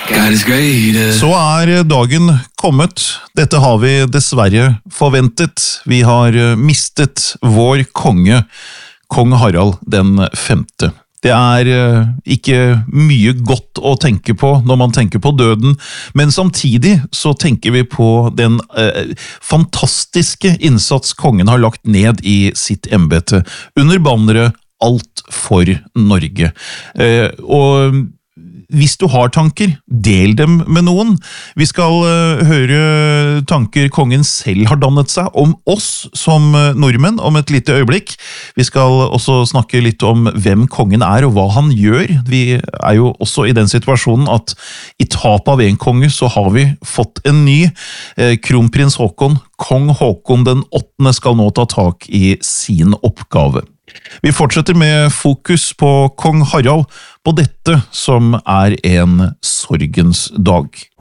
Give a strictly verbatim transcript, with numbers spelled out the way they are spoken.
God is greater. Så er dagen kommet. Dette har vi dessverre forventet. Vi har mistet vår konge, kong Harald den femte. Det er ikke mye godt å tenke på når man tenker på døden, men samtidig så tenker vi på den eh, fantastiske innsats kongen har lagt ned i sitt embete under banneret Alt for Norge. Eh, og hvis du har tanker, del dem med noen. Vi skal uh, høre tanker kongen selv har dannet seg om oss som uh, nordmenn om et lite øyeblikk. Vi skal også snakke litt om hvem kongen er og hva han gjør. Vi er jo også i den situasjonen at i tap av en konge så har vi fått en ny. Uh, kronprins Håkon, kong Håkon den åttende skal nå ta tak i sin oppgave. Vi fortsetter med fokus på kong Harald, på dette som er en sorgens dag.